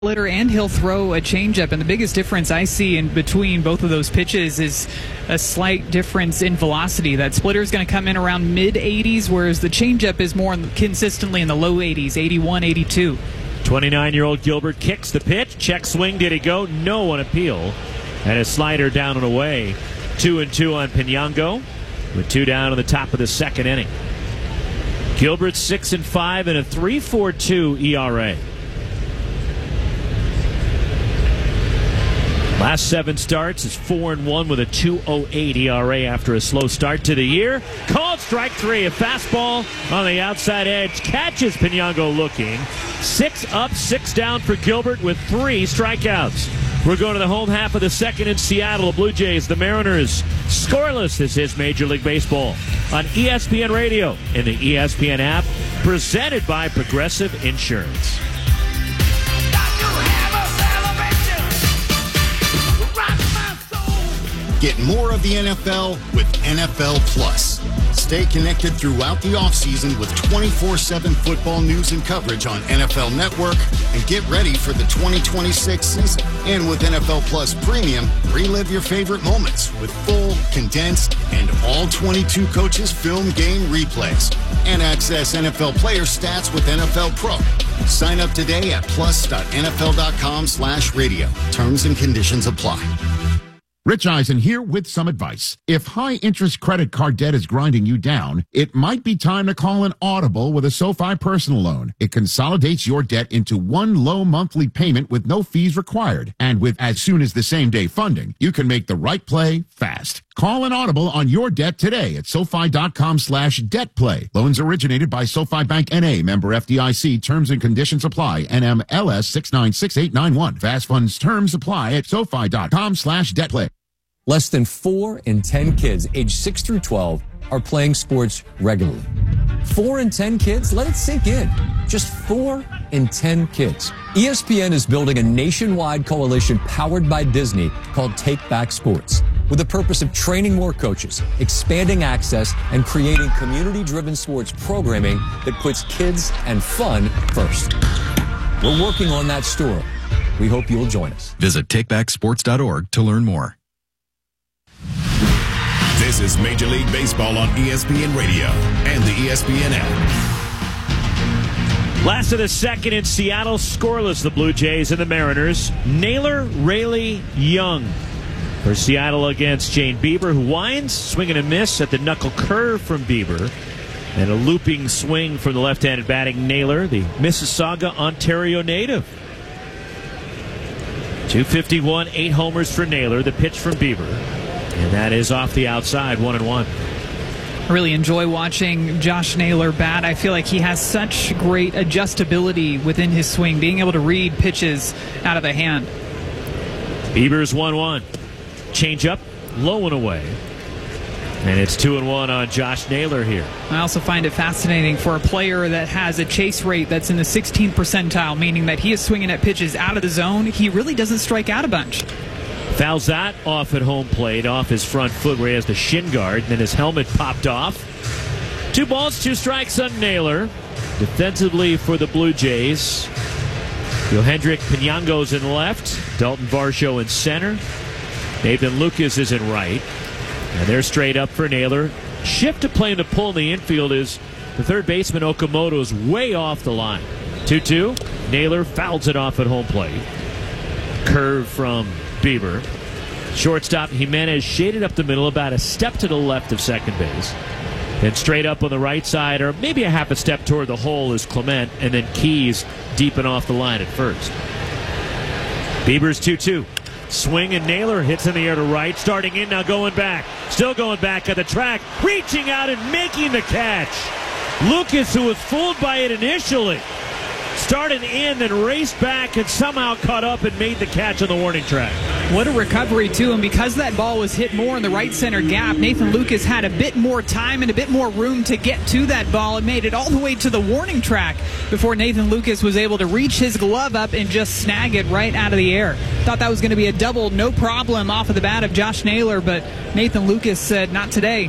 splitter, and he'll throw a changeup. And the biggest difference I see in between both of those pitches is a slight difference in velocity. That splitter is going to come in around mid-80s, whereas the changeup is more consistently in the low 80s, 81, 82. 29-year-old Gilbert kicks the pitch. Check swing. Did he go? No on appeal. And a slider down and away. 2-2 on Pinango with 2 down in the top of the second inning. Gilbert 6-5 and a 3.42 ERA. Last 7 starts is 4-1 with a 2.08 ERA after a slow start to the year. Called strike 3. A fastball on the outside edge. Catches Pinango looking. 6 up, 6 down for Gilbert with 3 strikeouts. We're going to the home half of the second in Seattle. The Blue Jays, the Mariners, scoreless. This is Major League Baseball on ESPN Radio and the ESPN app, presented by Progressive Insurance. Get more of the NFL with NFL Plus. Stay connected throughout the offseason with 24/7 football news and coverage on NFL Network, and get ready for the 2026 season. And with NFL Plus Premium, relive your favorite moments with full, condensed, and all 22 coaches film game replays. And access NFL player stats with NFL Pro. Sign up today at plus.nfl.com/radio. Terms and conditions apply. Rich Eisen here with some advice. If high-interest credit card debt is grinding you down, it might be time to call an Audible with a SoFi personal loan. It consolidates your debt into one low monthly payment with no fees required. And with as soon as the same-day funding, you can make the right play fast. Call an Audible on your debt today at SoFi.com/debtplay. Loans originated by SoFi Bank N.A., member FDIC. Terms and conditions apply. NMLS 696891. Fast funds terms apply at SoFi.com/debtplay. Less than 4 in 10 kids aged 6 through 12 are playing sports regularly. 4 in 10 kids? Let it sink in. Just 4 in 10 kids. ESPN is building a nationwide coalition powered by Disney called Take Back Sports, with the purpose of training more coaches, expanding access, and creating community-driven sports programming that puts kids and fun first. We're working on that story. We hope you'll join us. Visit takebacksports.org to learn more. This is Major League Baseball on ESPN Radio and the ESPN app. Last of the second in Seattle, scoreless, the Blue Jays and the Mariners. Naylor, Raley, Young for Seattle against Shane Bieber, who winds, swing and a miss at the knuckle curve from Bieber. And a looping swing from the left-handed batting Naylor, the Mississauga, Ontario native. 251, 8 homers for Naylor, the pitch from Bieber. And that is off the outside, 1-1. I really enjoy watching Josh Naylor bat. I feel like he has such great adjustability within his swing, being able to read pitches out of the hand. Bieber's 1-1. Change up, low and away. And it's 2-1 on Josh Naylor here. I also find it fascinating for a player that has a chase rate that's in the 16th percentile, meaning that he is swinging at pitches out of the zone. He really doesn't strike out a bunch. Fouls that off at home plate, off his front foot where he has the shin guard, and then his helmet popped off. 2 balls, 2 strikes on Naylor. Defensively for the Blue Jays, Yohendrick Pinango's in left, Dalton Varsho in center, Nathan Lucas is in right, and they're straight up for Naylor. Shift to play in the pull in the infield is the third baseman Okamoto's way off the line. 2-2, Naylor fouls it off at home plate. Curve from Bieber. Shortstop Jimenez shaded up the middle, about a step to the left of second base. Then straight up on the right side, or maybe a half a step toward the hole, is Clement, and then Keys deep and off the line at first. Bieber's 2-2. Swing, and Naylor hits in the air to right, starting in, now going back. Still going back at the track, reaching out and making the catch. Lucas, who was fooled by it initially, started in, then raced back and somehow caught up and made the catch on the warning track. What a recovery, too. And because that ball was hit more in the right center gap, Nathan Lucas had a bit more time and a bit more room to get to that ball and made it all the way to the warning track before Nathan Lucas was able to reach his glove up and just snag it right out of the air. Thought that was going to be a double, no problem, off of the bat of Josh Naylor, but Nathan Lucas said, not today.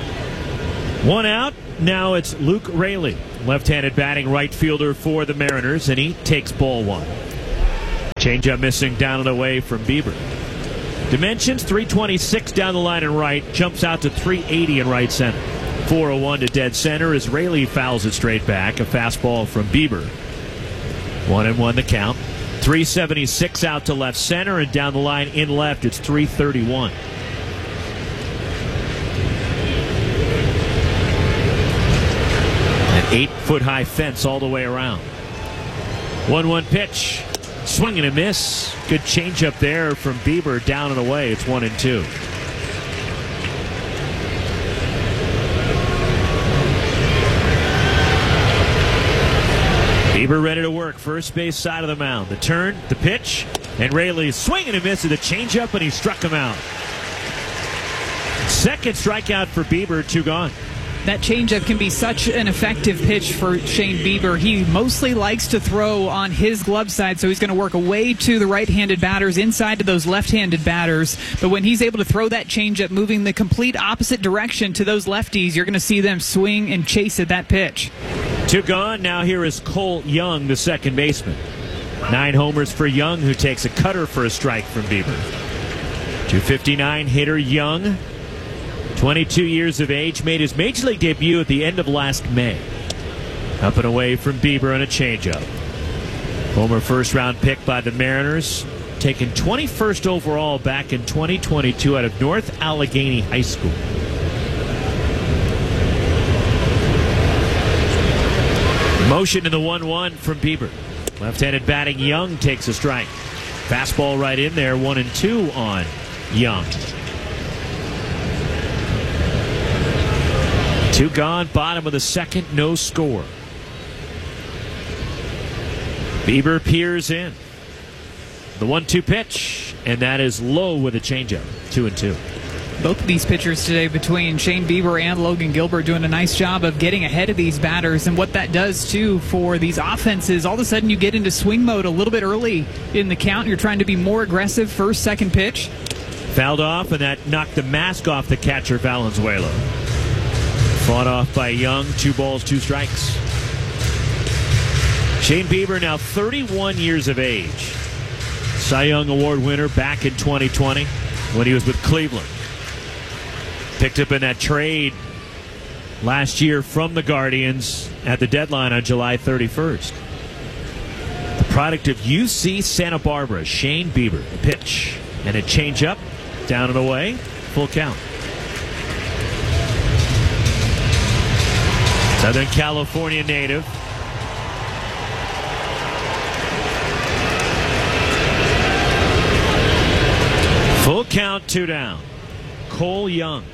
1 out. Now it's Luke Raley, left-handed batting right fielder for the Mariners, and he takes ball 1. Changeup missing down and away from Bieber. Dimensions 326 down the line and right. Jumps out to 380 in right center. 401 to dead center as Raley fouls it straight back. A fastball from Bieber. 1-1 the count. 376 out to left center, and down the line in left it's 331. An 8-foot-high fence all the way around. 1-1 pitch. Swing and a miss. Good changeup there from Bieber, down and away. It's 1-2. Bieber ready to work. First base side of the mound. The turn, the pitch, and Raley swing and a miss at the changeup, and he struck him out. Second strikeout for Bieber, 2 gone. That changeup can be such an effective pitch for Shane Bieber. He mostly likes to throw on his glove side, so he's going to work away to the right-handed batters, inside to those left-handed batters. But when he's able to throw that changeup, moving the complete opposite direction to those lefties, you're going to see them swing and chase at that pitch. 2 gone. Now here is Cole Young, the second baseman. 9 homers for Young, who takes a cutter for a strike from Bieber. 259 hitter Young. 22 years of age, made his major league debut at the end of last May. Up and away from Bieber on a changeup. Former first-round pick by the Mariners, taken 21st overall back in 2022 out of North Allegheny High School. Motion in the 1-1 from Bieber. Left-handed batting Young takes a strike. Fastball right in there, 1-2 on Young. 2 gone, bottom of the second, no score. Bieber peers in. The 1-2 pitch, and that is low with a changeup. 2-2. Both of these pitchers today, between Shane Bieber and Logan Gilbert, doing a nice job of getting ahead of these batters. And what that does, too, for these offenses, all of a sudden you get into swing mode a little bit early in the count. You're trying to be more aggressive first, second pitch. Fouled off, and that knocked the mask off the catcher, Valenzuela. Fought off by Young. 2 balls, 2 strikes. Shane Bieber, now 31 years of age. Cy Young Award winner back in 2020 when he was with Cleveland. Picked up in that trade last year from the Guardians at the deadline on July 31st. The product of UC Santa Barbara, Shane Bieber. A pitch and a changeup, down and away, full count. Southern California native. Full count, 2 down. Cole Young.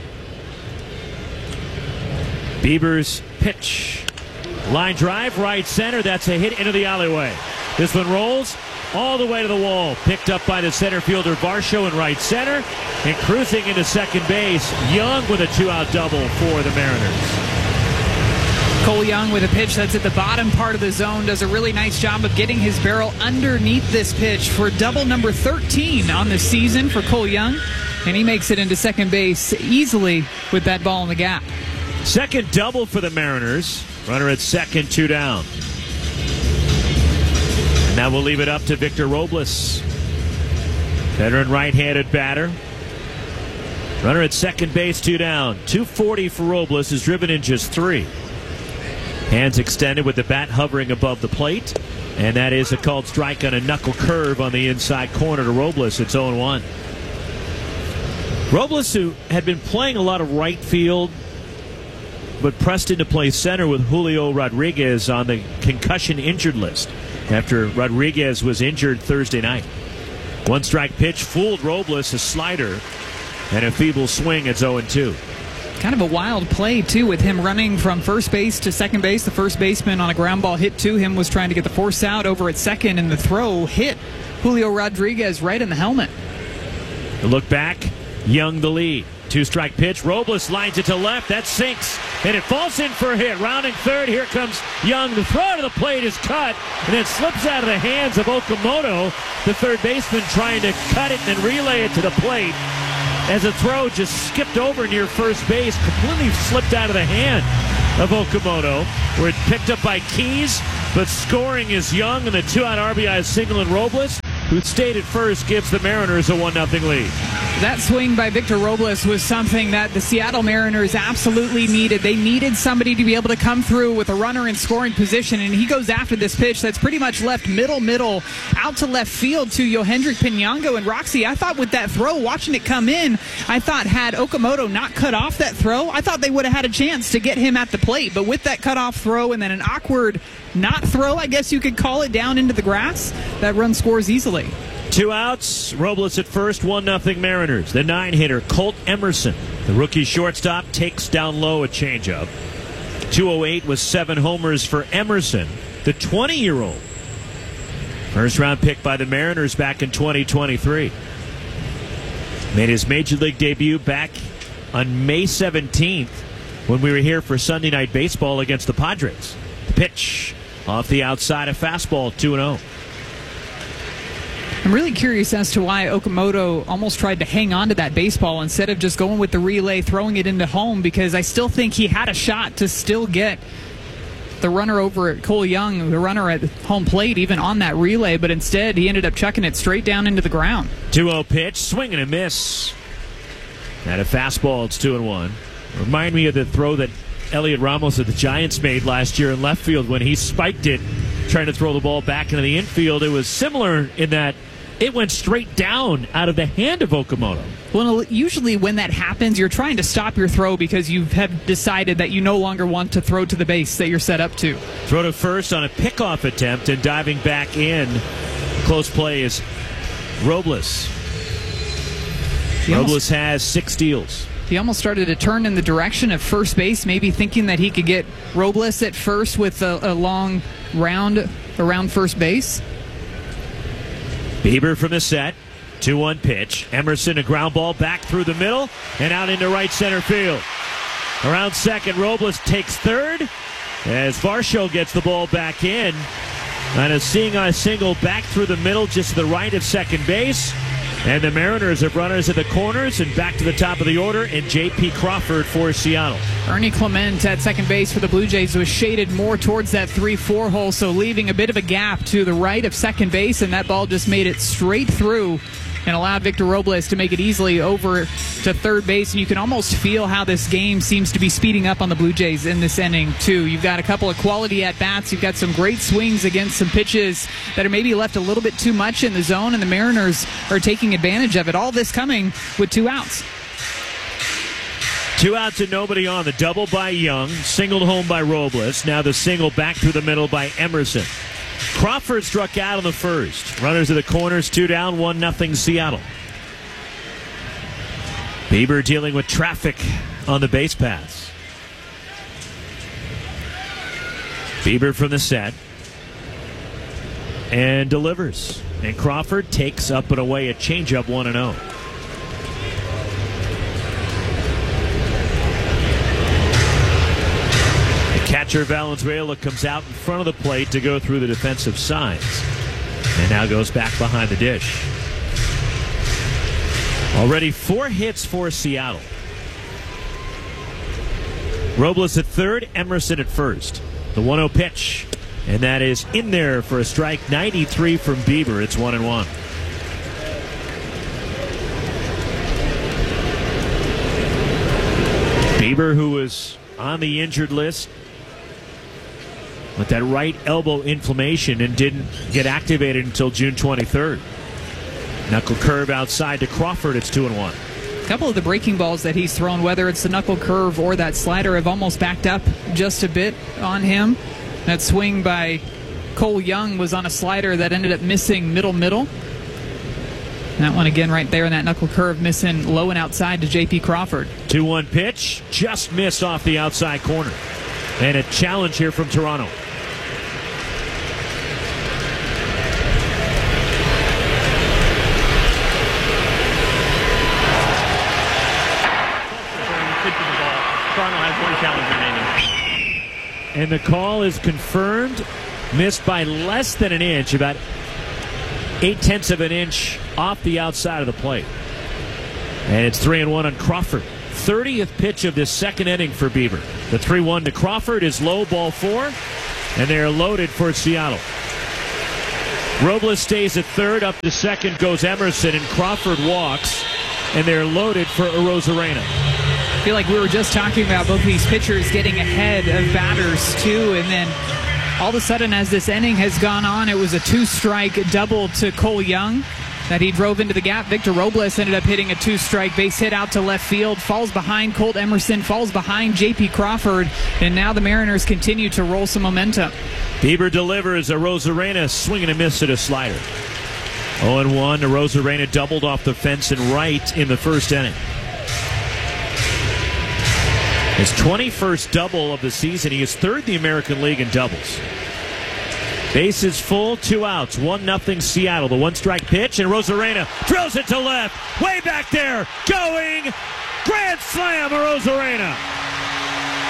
Bieber's pitch. Line drive, right center. That's a hit into the alleyway. This one rolls all the way to the wall. Picked up by the center fielder Varsho in right center. And cruising into second base, Young with a 2-out double for the Mariners. Cole Young with a pitch that's at the bottom part of the zone does a really nice job of getting his barrel underneath this pitch for double number 13 on the season for Cole Young. And he makes it into second base easily with that ball in the gap. Second double for the Mariners. Runner at second, 2 down. And now we'll leave it up to Victor Robles. Veteran right-handed batter. Runner at second base, 2 down. 240 for Robles, is driven in just 3. Hands extended with the bat hovering above the plate. And that is a called strike on a knuckle curve on the inside corner to Robles. It's 0-1. Robles, who had been playing a lot of right field, but pressed into play center with Julio Rodriguez on the concussion injured list after Rodriguez was injured Thursday night. 1-strike pitch fooled Robles, a slider, and a feeble swing. It's 0-2. Kind of a wild play, too, with him running from first base to second base. The first baseman on a ground ball hit to him was trying to get the force out over at second, and the throw hit Julio Rodriguez right in the helmet. The look back, Young the lead. 2-strike pitch. Robles lines it to left. That sinks, and it falls in for a hit. Rounding third, here comes Young. The throw to the plate is cut, and then slips out of the hands of Okamoto, the third baseman, trying to cut it and then relay it to the plate. As the throw just skipped over near first base, completely slipped out of the hand of Okamoto, where it's picked up by Keys, but scoring is Young, and the 2-out RBI single in Robles. who stayed at first, gives the Mariners a 1-0 lead. That swing by Victor Robles was something that the Seattle Mariners absolutely needed. They needed somebody to be able to come through with a runner in scoring position, and he goes after this pitch that's pretty much left middle, out to left field to Yohendrick Pinango. And Roxy, I thought with that throw, watching it come in, I thought had Okamoto not cut off that throw, I thought they would have had a chance to get him at the plate. But with that cutoff throw and then an awkward not throw, I guess you could call it, down into the grass, that run scores easily. 2 outs, Robles at first, 1-0 Mariners. The 9-hitter, Colt Emerson, the rookie shortstop, takes down low a changeup. 208 with 7 homers for Emerson, the 20-year-old. First-round pick by the Mariners back in 2023. Made his Major League debut back on May 17th when we were here for Sunday Night Baseball against the Padres. The pitch off the outside, a fastball, 2-0. I'm really curious as to why Okamoto almost tried to hang on to that baseball instead of just going with the relay, throwing it into home, because I still think he had a shot to still get the runner over at Cole Young, the runner at home plate, even on that relay, but instead he ended up chucking it straight down into the ground. 2-0 pitch, swing and a miss. And a fastball, it's 2-1. Remind me of the throw that Elliot Ramos of the Giants made last year in left field when he spiked it, trying to throw the ball back into the infield. It was similar in that it went straight down out of the hand of Okamoto. Well, usually when that happens, you're trying to stop your throw because you have decided that you no longer want to throw to the base that you're set up to. Throw to first on a pickoff attempt, and diving back in. Close play is Robles. Robles has 6 steals. He almost started to turn in the direction of first base, maybe thinking that he could get Robles at first with a long round around first base. Bieber from the set. 2-1 pitch. Emerson, a ground ball back through the middle and out into right center field. Around second, Robles takes third as Varsho gets the ball back in. And is seeing on a single back through the middle just to the right of second base. And the Mariners have runners at the corners and back to the top of the order, and J.P. Crawford for Seattle. Ernie Clement at second base for the Blue Jays was shaded more towards that 3-4 hole, so leaving a bit of a gap to the right of second base, and that ball just made it straight through and allowed Victor Robles to make it easily over to third base. And you can almost feel how this game seems to be speeding up on the Blue Jays in this inning, too. You've got a couple of quality at-bats. You've got some great swings against some pitches that are maybe left a little bit too much in the zone, and the Mariners are taking advantage of it. All this coming with 2 outs. 2 outs and nobody on. The double by Young, singled home by Robles. Now the single back through the middle by Emerson. Crawford struck out on the first. Runners at the corners, 2 down, 1-0 Seattle. Bieber dealing with traffic on the base paths. Bieber from the set. And delivers. And Crawford takes up and away a changeup, 1-0. Catcher Valenzuela comes out in front of the plate to go through the defensive signs. And now goes back behind the dish. Already 4 hits for Seattle. Robles at third, Emerson at first. The 1-0 pitch. And that is in there for a strike. 93 from Bieber. It's 1-1. Bieber, who was on the injured list with that right elbow inflammation and didn't get activated until June 23rd. Knuckle curve outside to Crawford. It's 2-1. A couple of the breaking balls that he's thrown, whether it's the knuckle curve or that slider, have almost backed up just a bit on him. That swing by Cole Young was on a slider that ended up missing middle. That one again right there in that knuckle curve, missing low and outside to J.P. Crawford. 2-1 pitch, just missed off the outside corner. And a challenge here from Toronto. Toronto has 1 challenge remaining. And the call is confirmed. Missed by less than an inch, about 0.8 of an inch off the outside of the plate. And it's 3-1 on Crawford. 30th pitch of this second inning for Bieber. The 3-1 to Crawford is low, ball 4, and they are loaded for Seattle. Robles stays at third. Up to second goes Emerson, and Crawford walks, and they're loaded for Arozarena. I feel like we were just talking about both of these pitchers getting ahead of batters, too, and then all of a sudden, as this inning has gone on, it was a 2-strike double to Cole Young that he drove into the gap. Victor Robles ended up hitting a 2-strike base hit out to left field, falls behind Colt Emerson, falls behind J.P. Crawford, and now the Mariners continue to roll some momentum. Bieber delivers. Arozarena swinging a miss at a slider. 0-1. Arozarena doubled off the fence and right in the first inning. His 21st double of the season. He is third in the American League in doubles. Bases full, 2 outs, 1-0 Seattle. The 1-strike pitch, and Arozarena drills it to left. Way back there, going. Grand slam, Arozarena.